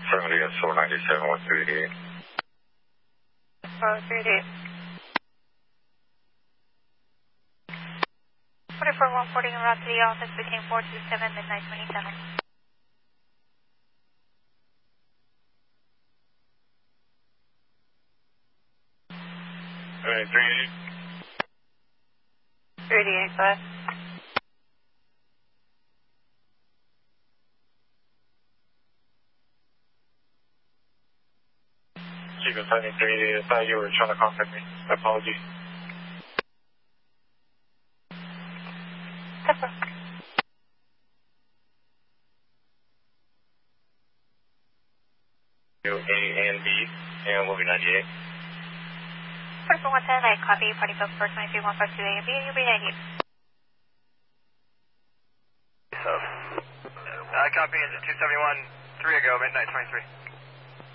Affirmative, SOAR 97, 138. 438. 44 140 en route to the office between 427 midnight 27. Alright, 38. 38, go ahead. Chico 73, I thought you were trying to contact me. Apologies. That's all. A and B, and we'll be 98. 44 110, I copy, party book for 23 152 A and B, and you'll be 98. So, I copy into 271, 3 ago, midnight 23.